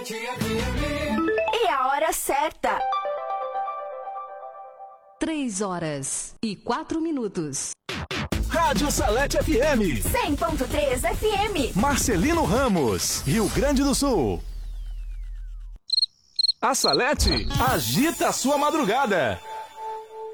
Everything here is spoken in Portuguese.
E a hora certa. 3h04. Rádio Salete FM 100.3 FM. Marcelino Ramos, Rio Grande do Sul. A Salete agita a sua madrugada.